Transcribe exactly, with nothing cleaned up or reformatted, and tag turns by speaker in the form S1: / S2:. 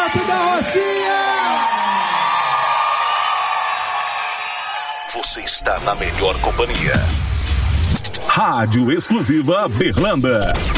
S1: Direto da Rocinha!
S2: Você está na melhor companhia. Rádio Exclusiva Berlanda.